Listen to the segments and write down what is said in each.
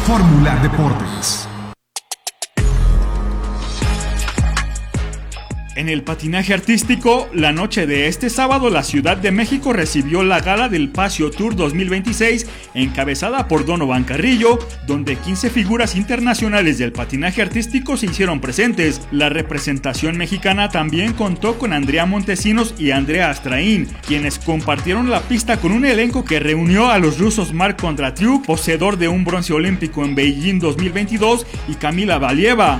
Fórmula Deportes. En el patinaje artístico, la noche de este sábado, la Ciudad de México recibió la gala del Paseo Tour 2026, encabezada por Donovan Carrillo, donde 15 figuras internacionales del patinaje artístico se hicieron presentes. La representación mexicana también contó con Andrea Montesinos y Andrea Astraín, quienes compartieron la pista con un elenco que reunió a los rusos Mark Kondratyuk, poseedor de un bronce olímpico en Beijing 2022, y Kamila Valieva.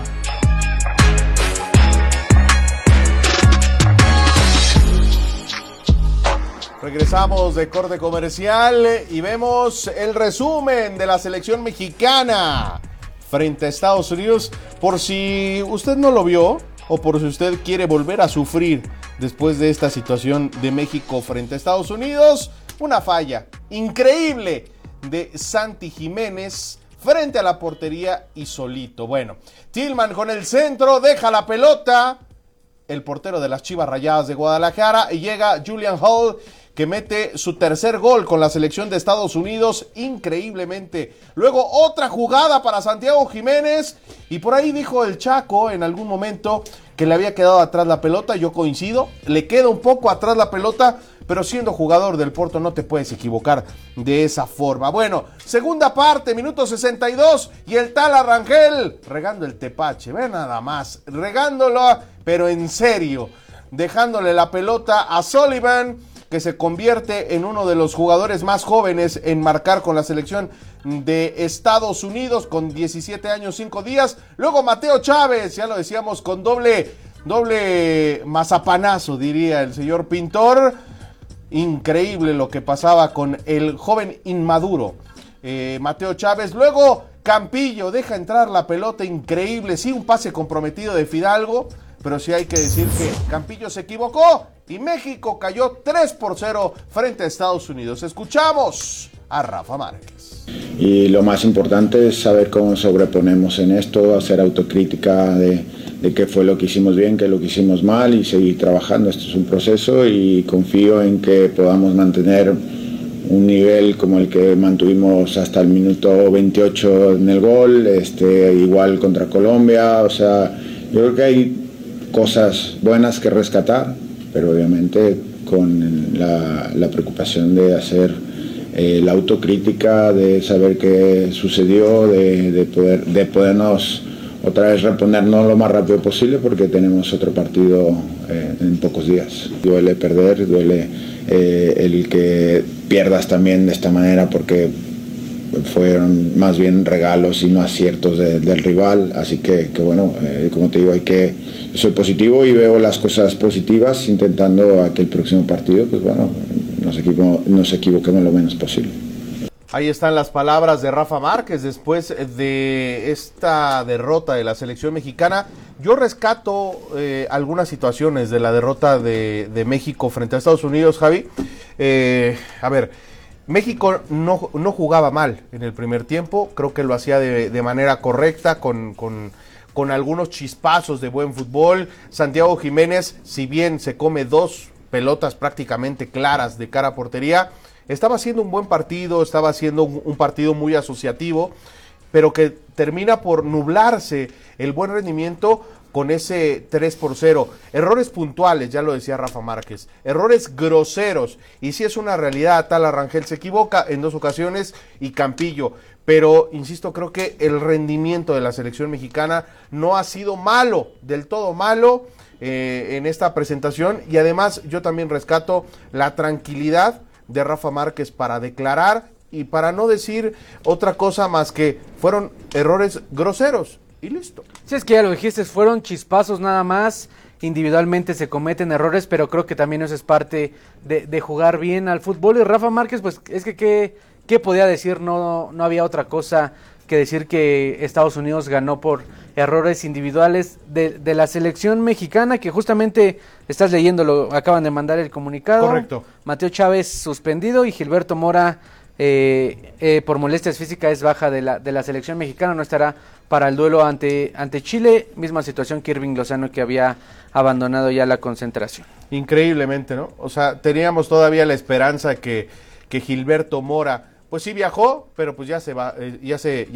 Regresamos de corte comercial y vemos el resumen de la selección mexicana frente a Estados Unidos. Por si usted no lo vio o por si usted quiere volver a sufrir después de esta situación de México frente a Estados Unidos, una falla increíble de Santi Jiménez frente a la portería y solito. Bueno, Tillman con el centro, deja la pelota, el portero de las Chivas Rayadas de Guadalajara, y llega Julian Hall, que mete su tercer gol con la selección de Estados Unidos, increíblemente. Luego otra jugada para Santiago Jiménez, y por ahí dijo el Chaco en algún momento que le había quedado atrás la pelota. Yo coincido, le queda un poco atrás la pelota, pero siendo jugador del Porto no te puedes equivocar de esa forma. Bueno, segunda parte, minuto 62, y el Tala Rangel regando el tepache, ve nada más, regándolo, pero en serio, dejándole la pelota a Sullivan, que se convierte en uno de los jugadores más jóvenes en marcar con la selección de Estados Unidos, con 17 años, 5 días. Luego Mateo Chávez, ya lo decíamos, con doble mazapanazo, diría el señor Pintor. Increíble lo que pasaba con el joven inmaduro Mateo Chávez. Luego Campillo deja entrar la pelota, increíble, sí, un pase comprometido de Fidalgo, pero sí hay que decir que Campillo se equivocó y México cayó 3-0 frente a Estados Unidos. Escuchamos a Rafa Márquez. Y lo más importante es saber cómo sobreponemos en esto, hacer autocrítica de qué fue lo que hicimos bien, qué lo que hicimos mal, y seguir trabajando. Esto es un proceso y confío en que podamos mantener un nivel como el que mantuvimos hasta el minuto 28 en el gol, igual contra Colombia. O sea, yo creo que hay cosas buenas que rescatar, pero obviamente con la preocupación de hacer la autocrítica, de saber qué sucedió, de podernos otra vez reponernos lo más rápido posible, porque tenemos otro partido en pocos días. Duele perder, duele el que pierdas también de esta manera, porque fueron más bien regalos y no aciertos del rival. Así que bueno, como te digo, yo soy positivo y veo las cosas positivas, intentando a que el próximo partido, pues bueno, nos equivoquemos lo menos posible. Ahí están las palabras de Rafa Márquez después de esta derrota de la selección mexicana. Yo rescato algunas situaciones de la derrota de México frente a Estados Unidos, Javi. A ver, México no jugaba mal en el primer tiempo, creo que lo hacía de manera correcta, con algunos chispazos de buen fútbol. Santiago Jiménez, si bien se come dos pelotas prácticamente claras de cara a portería, estaba haciendo un buen partido, estaba haciendo un partido muy asociativo, pero que termina por nublarse el buen rendimiento con ese 3-0. Errores puntuales, ya lo decía Rafa Márquez, errores groseros, y si es una realidad, Tala Rangel se equivoca en 2 ocasiones y Campillo, pero insisto, creo que el rendimiento de la selección mexicana no ha sido malo, del todo malo en esta presentación, y además yo también rescato la tranquilidad de Rafa Márquez para declarar y para no decir otra cosa más que fueron errores groseros y listo. Sí, es que ya lo dijiste, fueron chispazos nada más, individualmente se cometen errores, pero creo que también eso es parte de jugar bien al fútbol. Y Rafa Márquez, pues es que ¿qué podía decir? No había otra cosa que decir que Estados Unidos ganó por errores individuales de la selección mexicana, que justamente estás leyéndolo, acaban de mandar el comunicado. Correcto. Mateo Chávez suspendido y Gilberto Mora por molestias físicas es baja de la selección mexicana, no estará para el duelo ante Chile. Misma situación que Irving Lozano, que había abandonado ya la concentración. Increíblemente, ¿no? O sea, teníamos todavía la esperanza que Gilberto Mora, pues sí viajó, pero pues ya se va,